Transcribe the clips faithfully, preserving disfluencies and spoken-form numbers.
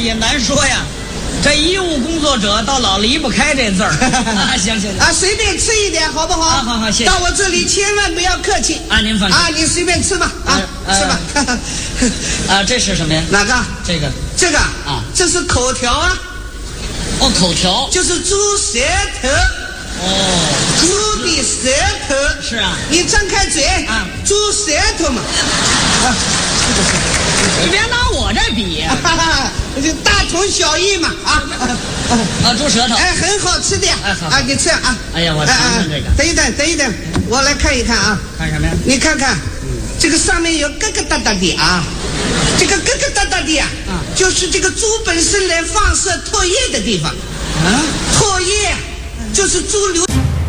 也难说呀。这医务工作者倒老离不开这字儿。啊，行行行啊，随便吃一点好不好？ 啊，好好，谢谢。 到我这里千万不要客气。 啊，您放心。 啊，你随便吃吧。啊， 呃、 吃吧。 啊，这是什么呀？ 哪个？ 这个。 这个啊， 这是口条啊。 哦，口条就是猪舌头。 哦， 猪的舌头。 是啊。 你张开嘴。 啊， 猪舌头嘛。啊，这个是。 你别拿我这比呀、 啊，就大同小异嘛啊啊！猪舌头， 哎，很好吃的呀！ 哎，好啊，你吃啊！ 哎呀，我尝尝这个。 等一等，等一等，我来看一看啊。 看什么呀？ 你看看，这个上面有疙疙瘩瘩的啊，这个疙疙瘩瘩的呀， 啊， 就是这个猪本身来放射唾液的地方。啊，唾液就是猪流。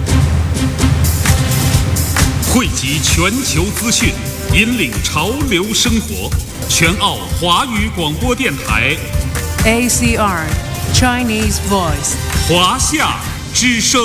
汇集全球资讯，引领潮流生活。全澳华语广播电台 A C R Chinese Voice 华夏之声。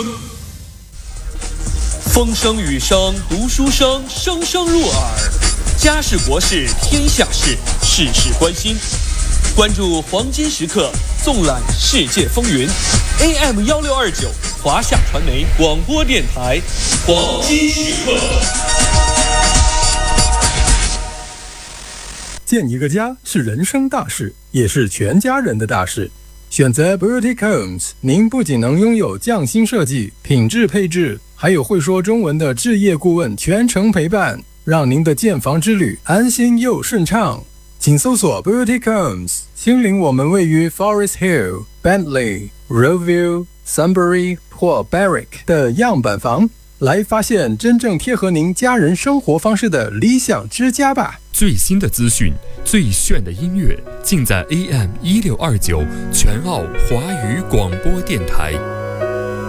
风声雨声读书声，声声入耳。家事国事天下事，事事关心。关注黄金时刻，纵览世界风云。A M 幺六二九华夏传媒广播电台黄金时刻。 建一个家是人生大事，也是全家人的大事。选择 Boutique Homes， 您不仅能拥有匠心设计、品质配置，还有会说中文的置业顾问全程陪伴，让您的建房之旅安心又顺畅。请搜索 Boutique Homes， 亲临我们位于 Forest Hill、Bentley、Roeville、Sunbury 或 Berwick 的样板房，来发现真正贴合您家人生活方式的理想之家吧。 最新的资讯，最炫的音乐，尽在 A M 一六二九全澳华语广播电台。